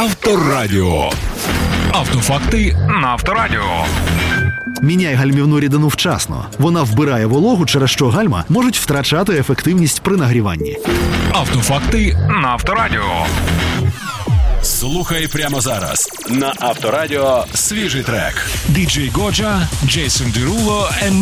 Авторадіо. Автофакти на Авторадіо. Міняй гальмівну рідину вчасно. Вона вбирає вологу, через що гальма можуть втрачати ефективність при нагріванні. Автофакти на Авторадіо. Слухай прямо зараз на Авторадіо свіжий трек. DJ Годжа, Джейсон Деруло and